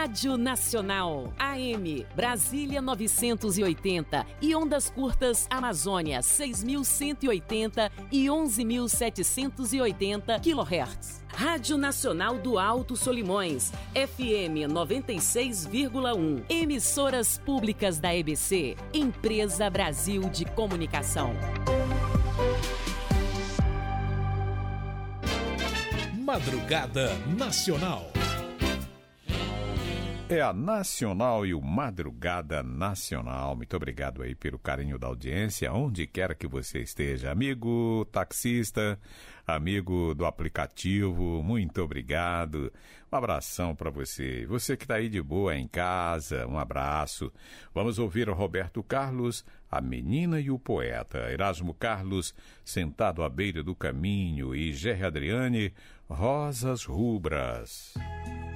Rádio Nacional, AM, Brasília 980 e ondas curtas Amazônia 6.180 e 11.780 kHz. Rádio Nacional do Alto Solimões, FM 96,1. Emissoras públicas da EBC, Empresa Brasil de Comunicação. Madrugada Nacional. É a Nacional e o Madrugada Nacional. Muito obrigado aí pelo carinho da audiência, onde quer que você esteja. Amigo taxista, amigo do aplicativo, muito obrigado. Um abração para você. Você que está aí de boa em casa, um abraço. Vamos ouvir o Roberto Carlos, A Menina e o Poeta. Erasmo Carlos, Sentado à Beira do Caminho. E Gerry Adriane, Rosas Rubras.